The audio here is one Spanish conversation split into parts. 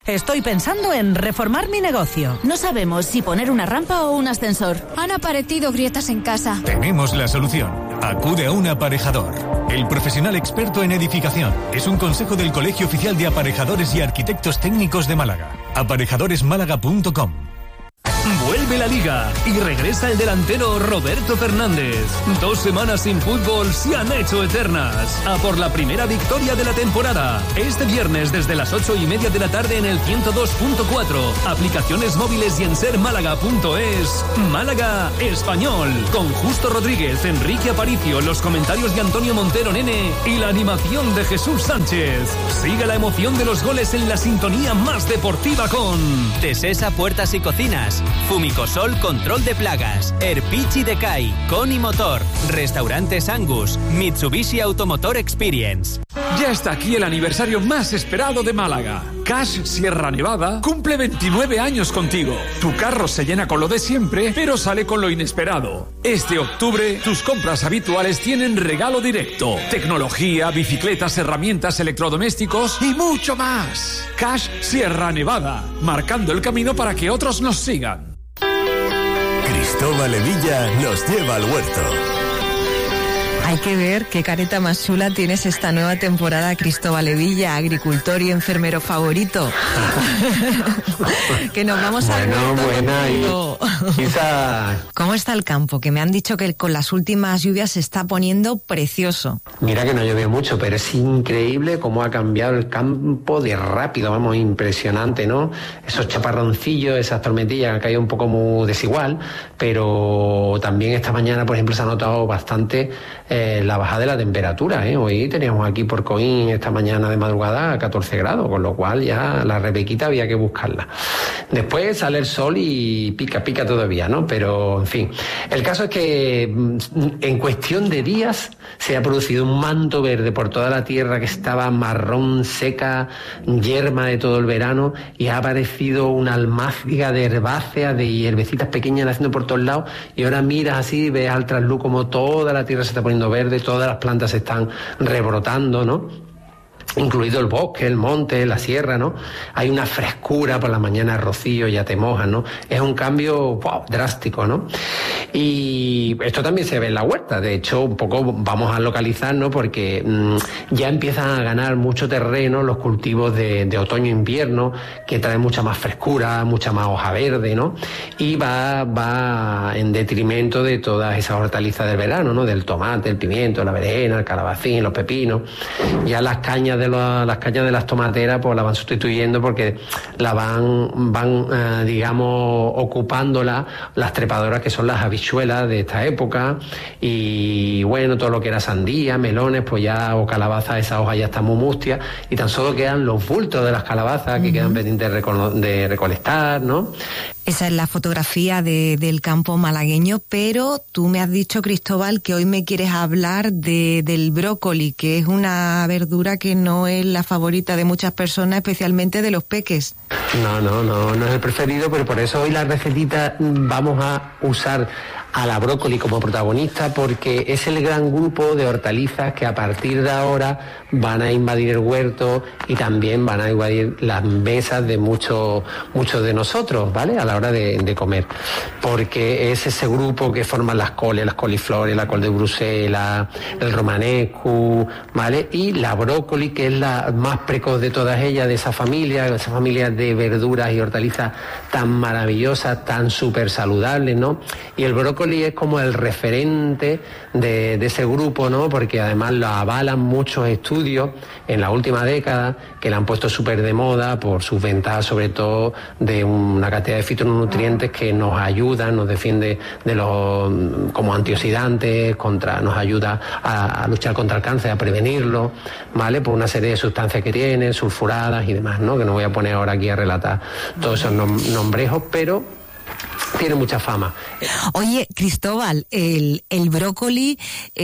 Estoy pensando en reformar mi negocio. No sabemos si poner una rampa o un ascensor. Han aparecido grietas en casa. Tenemos la solución. Acude a un aparejador. El profesional experto en edificación. Es un consejo del Colegio Oficial de Aparejadores y Arquitectos Técnicos de Málaga. Aparejadoresmálaga.com. Vuelve la Liga y regresa el delantero Roberto Fernández. 2 semanas sin fútbol se han hecho eternas. A por la primera victoria de la temporada. Este viernes desde las 8:30 de la tarde en el 102.4. Aplicaciones móviles y en sermálaga.es. Málaga Español. Con Justo Rodríguez, Enrique Aparicio, los comentarios de Antonio Montero Nene y la animación de Jesús Sánchez. Sigue la emoción de los goles en la sintonía más deportiva con Tesesa Puertas y Cocinas, Fumicosol Control de Plagas, Erpichi Decay, Coni Motor, Restaurantes Angus, Mitsubishi Automotor Experience. Ya está aquí el aniversario más esperado de Málaga. Cash Sierra Nevada cumple 29 años contigo. Tu carro se llena con lo de siempre, pero sale con lo inesperado. Este octubre, tus compras habituales tienen regalo directo. Tecnología, bicicletas, herramientas, electrodomésticos y mucho más. Cash Sierra Nevada, marcando el camino para que otros nos sigan. Cristóbal Evilla nos lleva al huerto. Hay que ver qué careta más chula tienes esta nueva temporada, Cristóbal Evilla, agricultor y enfermero favorito. Que nos vamos a... Bueno, quizá... ¿Cómo está el campo? Que me han dicho que con las últimas lluvias se está poniendo precioso. Mira que no llovió mucho, pero es increíble cómo ha cambiado el campo de rápido, vamos, impresionante, ¿no? Esos chaparroncillos, esas tormentillas han caído un poco muy desigual, pero también esta mañana, por ejemplo, se ha notado bastante la bajada de la temperatura, ¿eh? Hoy teníamos aquí por Coín esta mañana de madrugada a 14 grados, con lo cual ya la rebequita había que buscarla. Después sale el sol y pica todavía, ¿no? Pero, en fin, el caso es que en cuestión de días se ha producido un manto verde por toda la tierra que estaba marrón, seca, yerma de todo el verano, y ha aparecido una almáciga de herbáceas, de hierbecitas pequeñas naciendo por todos lados, y ahora miras así, ves al trasluz como toda la tierra se está poniendo verde, todas las plantas se están rebrotando, ¿no? Incluido el bosque, el monte, la sierra, ¿no? Hay una frescura por la mañana, rocío, ya te mojas, ¿no? Es un cambio drástico, ¿no? Y esto también se ve en la huerta. De hecho, un poco vamos a localizar, ¿no? Porque ya empiezan a ganar mucho terreno los cultivos de otoño-invierno, que traen mucha más frescura, mucha más hoja verde, ¿no? Y va en detrimento de todas esas hortalizas del verano, ¿no? Del tomate, el pimiento, la berenjena, el calabacín, los pepinos. Ya las cañas de las tomateras pues las van sustituyendo porque la van digamos ocupando las trepadoras, que son las habichuelas de esta época, y bueno, todo lo que era sandía, melones, pues ya, o calabazas, esa hoja ya está muy mustia y tan solo quedan los bultos de las calabazas que quedan pendientes de recolectar, ¿no? Esa es la fotografía del campo malagueño, pero tú me has dicho, Cristóbal, que hoy me quieres hablar del brócoli, que es una verdura que no es la favorita de muchas personas, especialmente de los peques. No es el preferido, pero por eso hoy la recetita vamos a usar a la brócoli como protagonista, porque es el gran grupo de hortalizas que a partir de ahora van a invadir el huerto y también van a invadir las mesas de muchos de nosotros, ¿vale? A la hora de comer, porque es ese grupo que forman las coles, las coliflores, la col de Bruselas, el romanescu, ¿vale? Y la brócoli, que es la más precoz de todas ellas, de esa familia de verduras y hortalizas tan maravillosas, tan súper saludables, ¿no? Y el brócoli es como el referente de ese grupo, ¿no? Porque además lo avalan muchos estudios en la última década que la han puesto súper de moda por sus ventajas, sobre todo de una cantidad de fitonutrientes que nos ayudan, nos defiende como antioxidantes, nos ayuda a luchar contra el cáncer, a prevenirlo, ¿vale? Por una serie de sustancias que tienen, sulfuradas y demás, ¿no? Que no voy a poner ahora aquí a relatar todos esos nombrejos, pero tiene mucha fama. Oye, Cristóbal, el brócoli,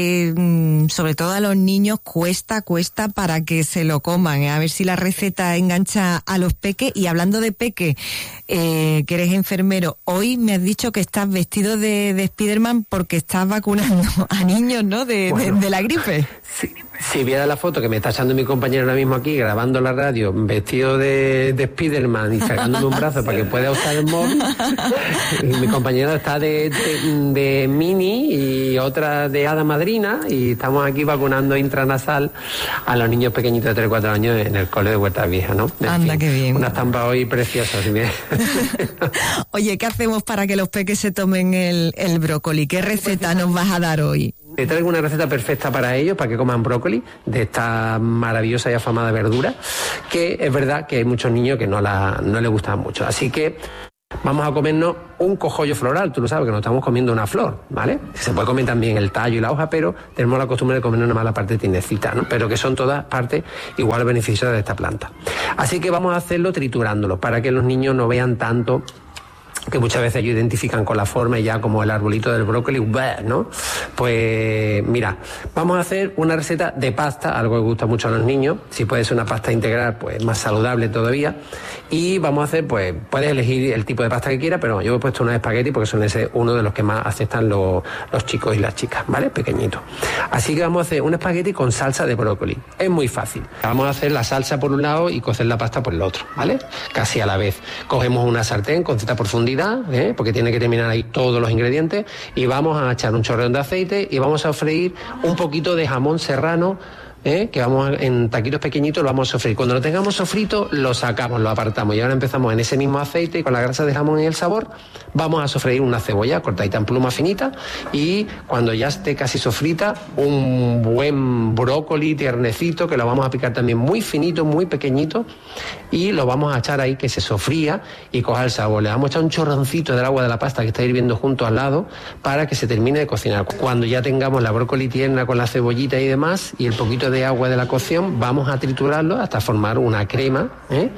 sobre todo a los niños, cuesta para que se lo coman. A ver si la receta engancha a los peques. Y hablando de peques, que eres enfermero, hoy me has dicho que estás vestido de Spiderman porque estás vacunando a niños, ¿no? De la gripe. Si viera la foto que me está echando mi compañero ahora mismo aquí, grabando la radio, vestido de Spiderman y sacándome un brazo para que pueda usar el móvil, y mi compañero está de Mini y otra de hada madrina, y estamos aquí vacunando intranasal a los niños pequeñitos de 3-4 años en el cole de Huerta Vieja, ¿no? Anda, qué bien. Una estampa hoy preciosa. Si me... Oye, ¿qué hacemos para que los peques se tomen el brócoli? ¿Qué receta nos vas a dar hoy? Te traigo una receta perfecta para ellos, para que coman brócoli, de esta maravillosa y afamada verdura, que es verdad que hay muchos niños que no les gustan mucho. Así que vamos a comernos un cogollo floral, tú lo sabes, que nos estamos comiendo una flor, ¿vale? Se puede comer también el tallo y la hoja, pero tenemos la costumbre de comernos nada más la parte tiernecita, ¿no? Pero que son todas partes igual beneficiosas de esta planta. Así que vamos a hacerlo triturándolo, para que los niños no vean tanto, que muchas veces ellos identifican con la forma y ya como el arbolito del brócoli, ¿no? Pues mira, vamos a hacer una receta de pasta, algo que gusta mucho a los niños. Si puede ser una pasta integral, pues más saludable todavía. Y vamos a hacer, pues puedes elegir el tipo de pasta que quieras, pero yo he puesto unos espaguetis porque son uno de los que más aceptan los chicos y las chicas, ¿vale? Pequeñitos. Así que vamos a hacer un espagueti con salsa de brócoli. Es muy fácil. Vamos a hacer la salsa por un lado y cocer la pasta por el otro, ¿vale? Casi a la vez. Cogemos una sartén con cierta profundidad, porque tiene que terminar ahí todos los ingredientes, y vamos a echar un chorreón de aceite y vamos a freír un poquito de jamón serrano, que vamos en taquitos pequeñitos, lo vamos a sofreír. Cuando lo tengamos sofrito, lo sacamos, lo apartamos, y ahora empezamos en ese mismo aceite, con la grasa del jamón y el sabor, vamos a sofreír una cebolla cortadita en pluma finita, y cuando ya esté casi sofrita, un buen brócoli tiernecito, que lo vamos a picar también muy finito, muy pequeñito, y lo vamos a echar ahí que se sofría y coja el sabor. Le vamos a echar un chorroncito del agua de la pasta que está hirviendo junto al lado, para que se termine de cocinar. Cuando ya tengamos la brócoli tierna con la cebollita y demás, y el poquito de agua de la cocción, vamos a triturarlo hasta formar una crema,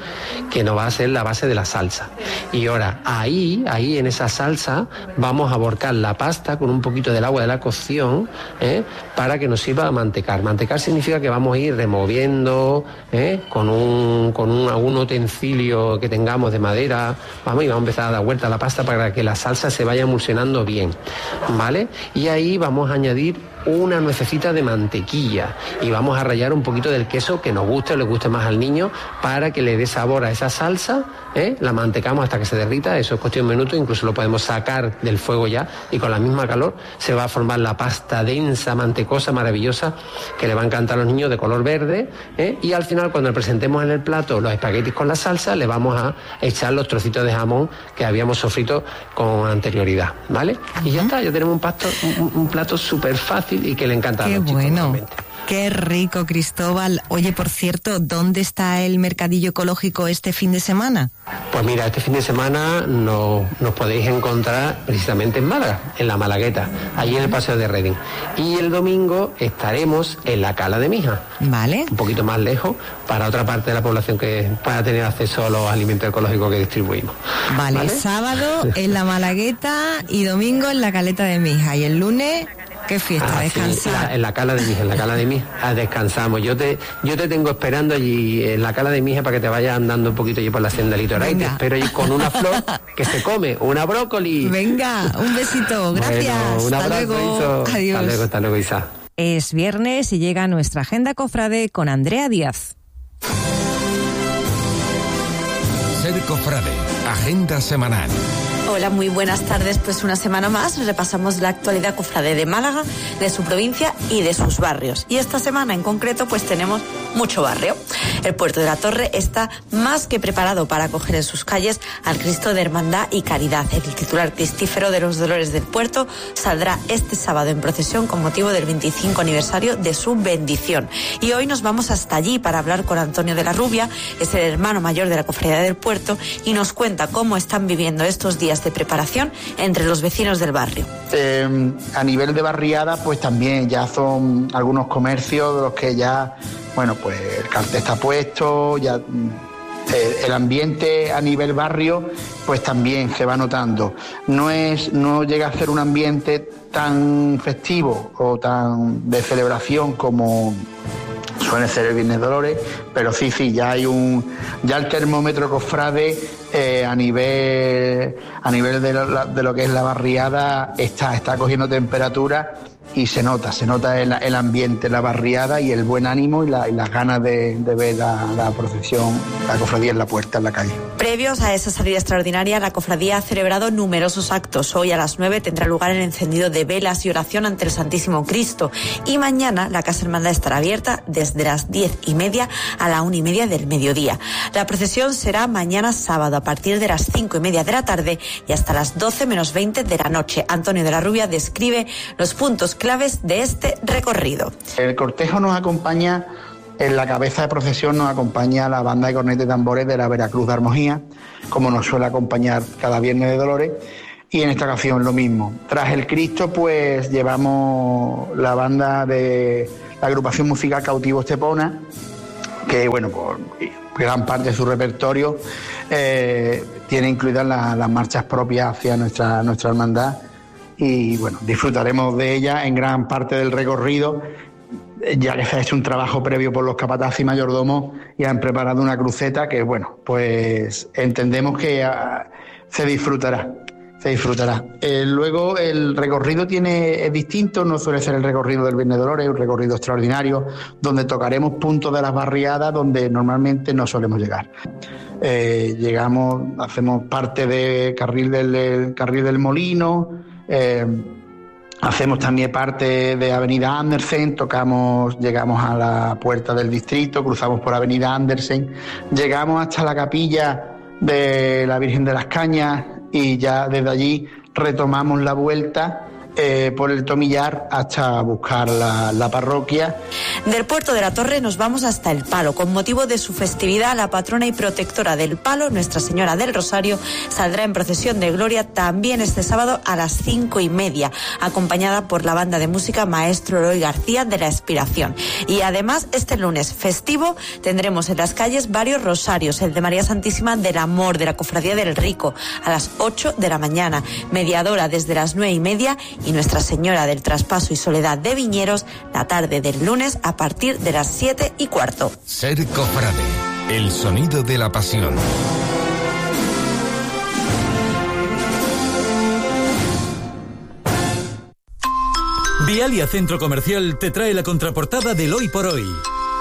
que nos va a ser la base de la salsa. Y ahora ahí en esa salsa vamos a volcar la pasta con un poquito del agua de la cocción, para que nos sirva a mantecar. Mantecar significa que vamos a ir removiendo, con algún utensilio que tengamos de madera, y vamos a empezar a dar vuelta a la pasta para que la salsa se vaya emulsionando bien, ¿vale? Y ahí vamos a añadir una nuececita de mantequilla, y vamos a rallar un poquito del queso que nos guste o le guste más al niño, para que le dé sabor a esa salsa. La mantecamos hasta que se derrita, eso es cuestión de minutos, incluso lo podemos sacar del fuego ya, y con la misma calor se va a formar la pasta densa, mantecosa, maravillosa, que le va a encantar a los niños, de color verde, y al final, cuando le presentemos en el plato los espaguetis con la salsa, le vamos a echar los trocitos de jamón que habíamos sofrito con anterioridad, ¿vale? Y ya está, ya tenemos un plato súper fácil y que le encanta a los chicos. Bueno. Realmente. Qué rico, Cristóbal. Oye, por cierto, ¿dónde está el mercadillo ecológico este fin de semana? Pues mira, este fin de semana nos podéis encontrar precisamente en Málaga, en la Malagueta, allí en el Paseo de Reding. Y el domingo estaremos en la Cala de Mija. Vale. Un poquito más lejos, para otra parte de la población que pueda tener acceso a los alimentos ecológicos que distribuimos. Vale, sábado en la Malagueta y domingo en la Caleta de Mija. Y el lunes... ¿Qué fiesta? ¿Descansar? Sí, en la Cala de Mija, descansamos. Yo te tengo esperando allí en la Cala de Mija para que te vayas andando un poquito allí por la senda litoral. Y te espero allí con una flor que se come, una brócoli. Venga, un besito, gracias. Bueno, un abrazo, hasta luego. Isa. Adiós. Hasta luego, Isa. Es viernes y llega nuestra agenda cofrade con Andrea Díaz. Ser cofrade, agenda semanal. Hola, muy buenas tardes. Pues una semana más repasamos la actualidad cofrade de Málaga, de su provincia y de sus barrios. Y esta semana en concreto pues tenemos mucho barrio. El Puerto de la Torre está más que preparado para acoger en sus calles al Cristo de Hermandad y Caridad. El titular cristífero de los Dolores del Puerto saldrá este sábado en procesión con motivo del 25 aniversario de su bendición. Y hoy nos vamos hasta allí para hablar con Antonio de la Rubia, es el hermano mayor de la Cofradía del Puerto, y nos cuenta cómo están viviendo estos días de preparación entre los vecinos del barrio. A nivel de barriada, pues también ya son algunos comercios de los que ya, bueno, pues el cartel está puesto, ya el ambiente a nivel barrio, pues también se va notando. No llega a ser un ambiente tan festivo o tan de celebración como suele ser el Viernes Dolores, pero sí, ya hay ya el termómetro cofrade a nivel de lo que es la barriada está cogiendo temperatura y se nota el ambiente, la barriada y el buen ánimo y las ganas de ver la procesión, la cofradía en la puerta, en la calle. Previos a esa salida extraordinaria, la cofradía ha celebrado numerosos actos. Hoy a las 9 tendrá lugar el encendido de velas y oración ante el Santísimo Cristo. Y mañana la Casa Hermandad estará abierta desde las 10:30 a la 1:30 del mediodía. La procesión será mañana sábado a partir de las 5:30 de la tarde y hasta las 12 menos 20 de la noche. Antonio de la Rubia describe los puntos claves de este recorrido. El cortejo nos acompaña, en la cabeza de procesión nos acompaña la banda de cornetas y tambores de la Veracruz de Armojía, como nos suele acompañar cada Viernes de Dolores, y en esta ocasión lo mismo. Tras el Cristo, pues llevamos la banda de la agrupación musical Cautivo Estepona, que bueno, por gran parte de su repertorio tiene incluidas las marchas propias hacia nuestra hermandad. Y bueno, disfrutaremos de ella en gran parte del recorrido, ya que se ha hecho un trabajo previo por los capataz y mayordomos y han preparado una cruceta que, bueno, pues entendemos que se disfrutará. Luego el recorrido es distinto, no suele ser el recorrido del Viernes de Dolores, es un recorrido extraordinario donde tocaremos puntos de las barriadas donde normalmente no solemos llegar. Hacemos parte del carril del Molino. Hacemos también parte de Avenida Andersen, llegamos a la puerta del distrito, cruzamos por Avenida Andersen, llegamos hasta la capilla de la Virgen de las Cañas y ya desde allí retomamos la vuelta por el Tomillar hasta buscar la parroquia. Del puerto de la Torre nos vamos hasta El Palo. Con motivo de su festividad, la patrona y protectora del Palo, Nuestra Señora del Rosario, saldrá en procesión de gloria también este sábado a las 5:30, acompañada por la banda de música Maestro Eloy García de la Expiración. Y además, este lunes festivo tendremos en las calles varios rosarios, el de María Santísima del Amor, de la Cofradía del Rico, a las 8 de la mañana, mediadora desde las 9:30, y Nuestra Señora del Traspaso y Soledad de Viñeros, la tarde del lunes a partir de las 7:15. Ser cofrade, el sonido de la pasión. Vialia Centro Comercial te trae la contraportada del Hoy por Hoy.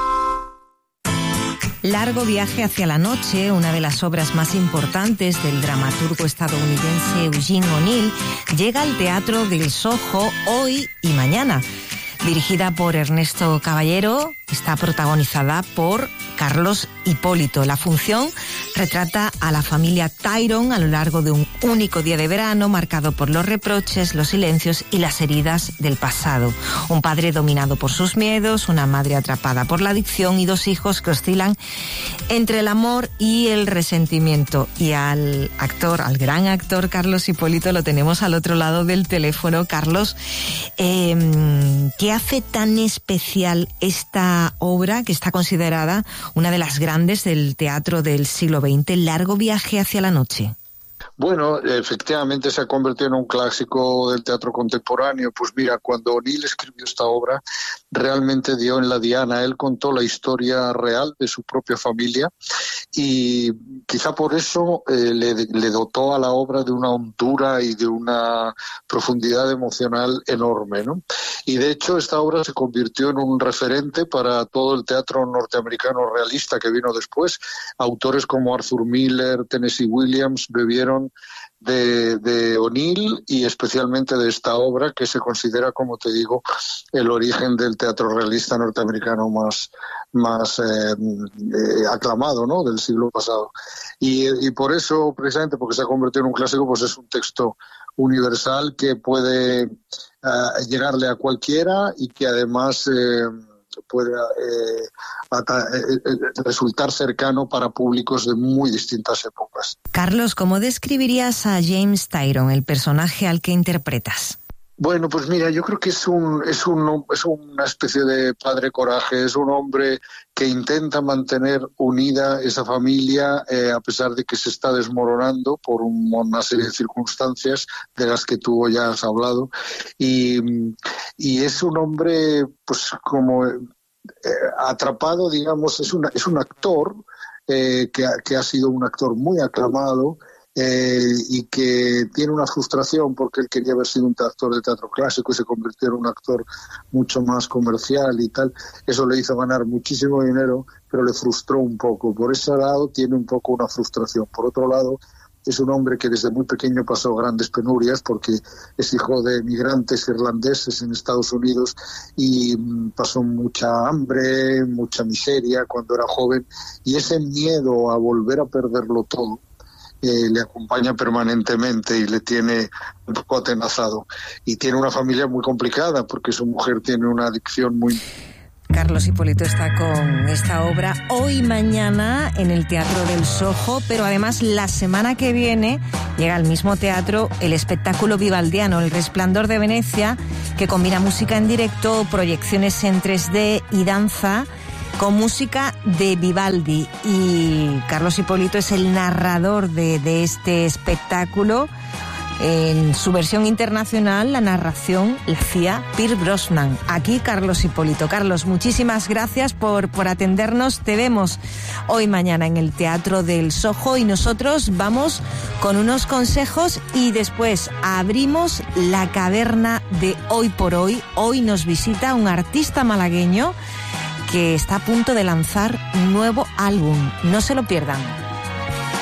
Largo viaje hacia la noche, una de las obras más importantes del dramaturgo estadounidense Eugene O'Neill, llega al Teatro del Soho hoy y mañana. Dirigida por Ernesto Caballero, está protagonizada por Carlos Hipólito. La función retrata a la familia Tyrone a lo largo de un único día de verano marcado por los reproches, los silencios y las heridas del pasado. Un padre dominado por sus miedos, una madre atrapada por la adicción y dos hijos que oscilan entre el amor y el resentimiento. Y al gran actor Carlos Hipólito lo tenemos al otro lado del teléfono. Carlos, ¿qué hace tan especial esta obra que está considerada una de las grandes del teatro del siglo XX, Largo viaje hacia la noche? Bueno, efectivamente se ha convertido en un clásico del teatro contemporáneo. Pues mira, cuando O'Neill escribió esta obra, realmente dio en la diana. Él contó la historia real de su propia familia y quizá por eso le dotó a la obra de una hondura y de una profundidad emocional enorme, ¿no? Y de hecho esta obra se convirtió en un referente para todo el teatro norteamericano realista que vino después. Autores como Arthur Miller, Tennessee Williams bebieron de O'Neill y especialmente de esta obra que se considera, como te digo, el origen del teatro realista norteamericano más aclamado, ¿no?, del siglo pasado. Y por eso, precisamente porque se ha convertido en un clásico, pues es un texto universal que puede llegarle a cualquiera y que además puede resultar cercano para públicos de muy distintas épocas. Carlos, ¿cómo describirías a James Tyrone, el personaje al que interpretas? Bueno, pues mira, yo creo que es una especie de padre coraje, es un hombre que intenta mantener unida esa familia a pesar de que se está desmoronando por una serie de circunstancias de las que tú ya has hablado, y es un hombre pues como atrapado, digamos, es un actor que ha sido un actor muy aclamado. y que tiene una frustración porque él quería haber sido un actor de teatro clásico y se convirtió en un actor mucho más comercial y tal. Eso le hizo ganar muchísimo dinero, pero le frustró un poco. Por ese lado tiene un poco una frustración. Por otro lado, es un hombre que desde muy pequeño pasó grandes penurias porque es hijo de migrantes irlandeses en Estados Unidos y pasó mucha hambre, mucha miseria cuando era joven, y ese miedo a volver a perderlo todo le acompaña permanentemente y le tiene un poco atenazado. Y tiene una familia muy complicada porque su mujer tiene una adicción muy... Carlos Hipólito está con esta obra hoy y mañana en el Teatro del Soho, pero además la semana que viene llega al mismo teatro el espectáculo vivaldiano El Resplandor de Venecia, que combina música en directo, proyecciones en 3D y danza con música de Vivaldi. Y Carlos Hipólito es el narrador de este espectáculo. En su versión internacional, la narración la hacía Pierce Brosnan. Aquí Carlos Hipólito. Carlos, muchísimas gracias por atendernos. Te vemos hoy mañana en el Teatro del Soho y nosotros vamos con unos consejos y después abrimos la caverna de Hoy por Hoy. Hoy nos visita un artista malagueño que está a punto de lanzar un nuevo álbum. No se lo pierdan.